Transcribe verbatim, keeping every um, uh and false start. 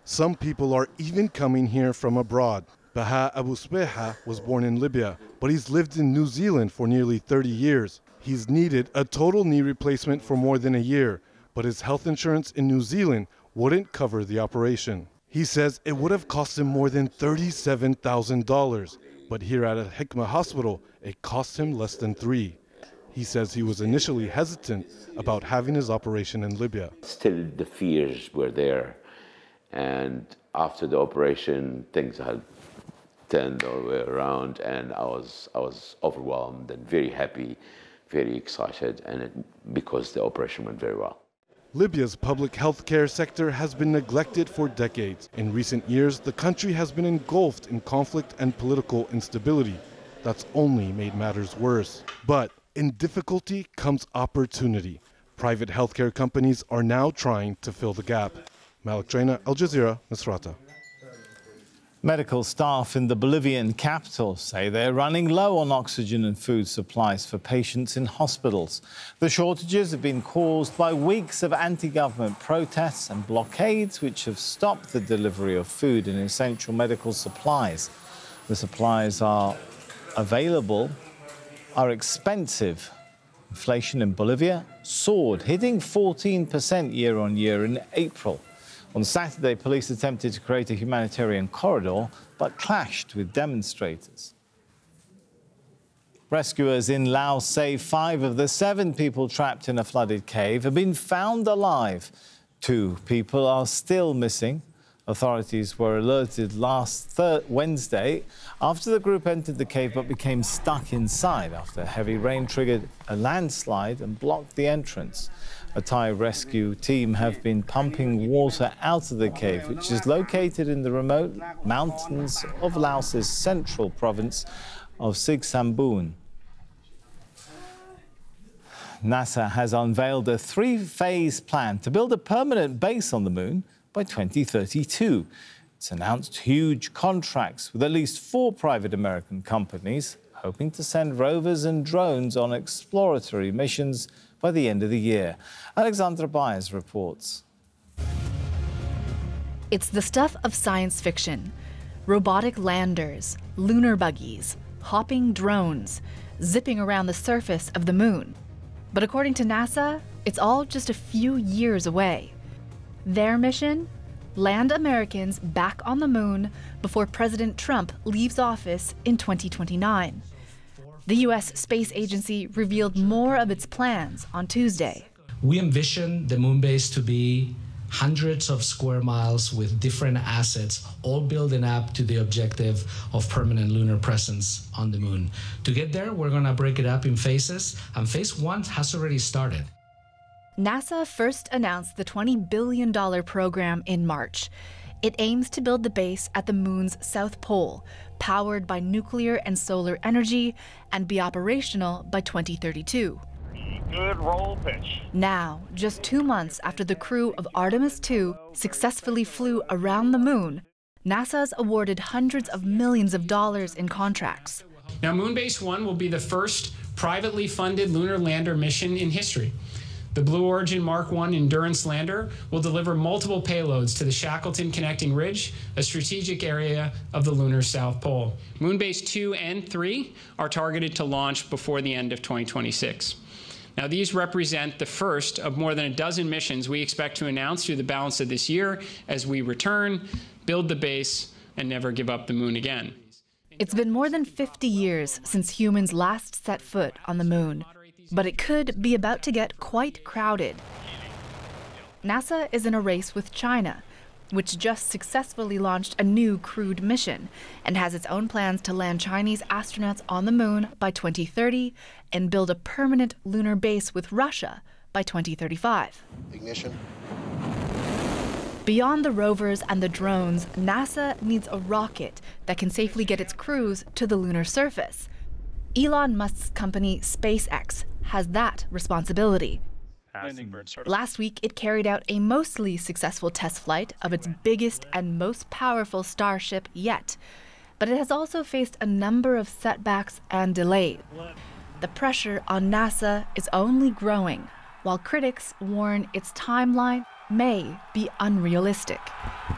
Some people are even coming here from abroad. Baha Abu Sbeha was born in Libya, but he's lived in New Zealand for nearly thirty years. He's needed a total knee replacement for more than a year, but his health insurance in New Zealand wouldn't cover the operation. He says it would have cost him more than thirty-seven thousand dollars, but here at Al Hikma Hospital, it cost him less than three. He says he was initially hesitant about having his operation in Libya. Still, the fears were there, and after the operation, things had turned all the way around, and I was I was overwhelmed and very happy, very excited, and it, because the operation went very well. Libya's public health care sector has been neglected for decades. In recent years, the country has been engulfed in conflict and political instability. That's only made matters worse. But in difficulty comes opportunity. Private healthcare companies are now trying to fill the gap. Malik Traina, Al Jazeera, Misrata. Medical staff in the Bolivian capital say they're running low on oxygen and food supplies for patients in hospitals. The shortages have been caused by weeks of anti-government protests and blockades which have stopped the delivery of food and essential medical supplies. The supplies are available, are expensive. Inflation in Bolivia soared, hitting fourteen percent year on year in April. On Saturday, police attempted to create a humanitarian corridor, but clashed with demonstrators. Rescuers in Laos say five of the seven people trapped in a flooded cave have been found alive. Two people are still missing. Authorities were alerted last Wednesday after the group entered the cave but became stuck inside after heavy rain triggered a landslide and blocked the entrance. A Thai rescue team have been pumping water out of the cave, which is located in the remote mountains of Laos's central province of Siksambun. NASA has unveiled a three-phase plan to build a permanent base on the moon by twenty thirty-two. It's announced huge contracts with at least four private American companies, hoping to send rovers and drones on exploratory missions by the end of the year. Alexandra Baez reports. It's the stuff of science fiction. Robotic landers, lunar buggies, hopping drones, zipping around the surface of the moon. But according to NASA, it's all just a few years away. Their mission? Land Americans back on the moon before President Trump leaves office in twenty twenty-nine. The U S Space Agency revealed more of its plans on Tuesday. We envision the moon base to be hundreds of square miles with different assets, all building up to the objective of permanent lunar presence on the moon. To get there, we're going to break it up in phases, and phase one has already started. NASA first announced the twenty billion dollar program in March. It aims to build the base at the moon's south pole, powered by nuclear and solar energy, and be operational by twenty thirty-two. Good roll pitch. Now, just two months after the crew of Artemis two successfully flew around the moon, NASA's awarded hundreds of millions of dollars in contracts. Now, Moonbase one will be the first privately funded lunar lander mission in history. The Blue Origin Mark one Endurance lander will deliver multiple payloads to the Shackleton Connecting Ridge, a strategic area of the lunar South Pole. Moonbase two and three are targeted to launch before the end of twenty twenty-six. Now, these represent the first of more than a dozen missions we expect to announce through the balance of this year as we return, build the base, and never give up the moon again. It's been more than fifty years since humans last set foot on the moon. But it could be about to get quite crowded. NASA is in a race with China, which just successfully launched a new crewed mission and has its own plans to land Chinese astronauts on the moon by twenty thirty and build a permanent lunar base with Russia by twenty thirty-five. Ignition. Beyond the rovers and the drones, NASA needs a rocket that can safely get its crews to the lunar surface. Elon Musk's company SpaceX has that responsibility. Last week, it carried out a mostly successful test flight of its biggest and most powerful Starship yet. But it has also faced a number of setbacks and delays. The pressure on NASA is only growing, while critics warn its timeline may be unrealistic.